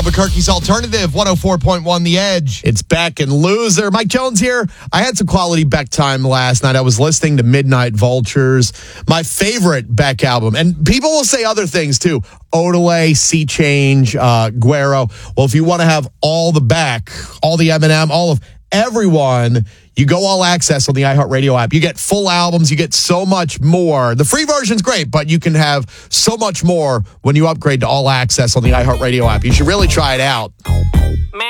Albuquerque's Alternative, 104.1 The Edge. It's Beck and Loser. Mike Jones here. I had some quality Beck time last night. I was listening to Midnight Vultures, my favorite Beck album. And people will say other things, too. Odelay, Sea Change, Guero. Well, if you want to have all the Beck, all the Eminem, all of everyone, you go all access on the iHeartRadio app. You get full albums. You get so much more. The free version's great, but you can have so much more when you upgrade to all access on the iHeartRadio app. You should really try it out.